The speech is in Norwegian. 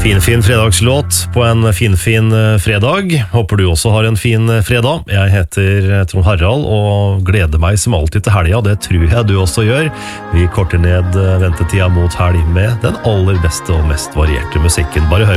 Fin fredagslåt på en fin fredag. Håper du også har en fin fredag. Jeg heter Trond Harald og gleder meg som alltid til helga. Det tror jeg du også gjør. Vi korter ned ventetida mot helg med den aller beste og mest varierte musikken. Bare hør